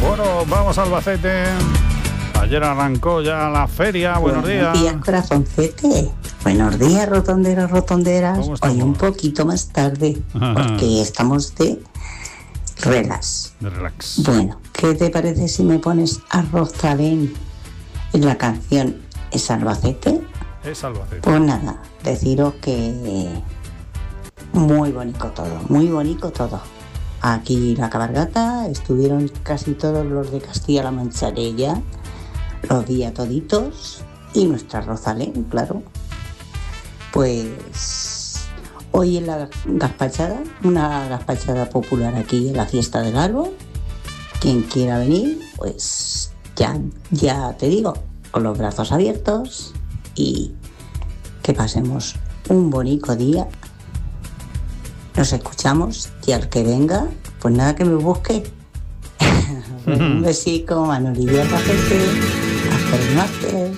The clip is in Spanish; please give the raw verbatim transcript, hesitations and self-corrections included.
Bueno, vamos a Albacete. Ayer arrancó ya la feria. Buenos, Buenos días. Buenos días, corazoncete. Buenos días, rotonderas, rotonderas. Hoy un poquito más tarde, porque estamos de relax. De relax. Bueno, ¿qué te parece si me pones a Rosalén en la canción Es Albacete? Es Albacete. Pues nada, deciros que muy bonito todo, muy bonito todo. Aquí la cabalgata, estuvieron casi todos los de Castilla-La Mancha de ella, los vi a toditos, y nuestra Rosalén, claro. Pues hoy en la gazpachada, una gazpachada popular aquí en la fiesta del árbol. Quien quiera venir, pues ya, ya te digo, con los brazos abiertos, y que pasemos un bonito día. Nos escuchamos, y al que venga, pues nada, que me busque. Un besico, Manolilla, hasta el martes.